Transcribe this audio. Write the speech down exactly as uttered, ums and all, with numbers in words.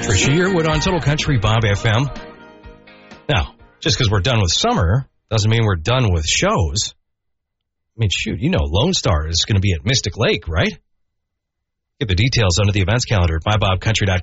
Trisha Yearwood on Total Country Bob F M. Now, just because we're done with summer doesn't mean we're done with shows. I mean, shoot, you know Lone Star is going to be at Mystic Lake, right? Get the details under the events calendar at my bob country dot com.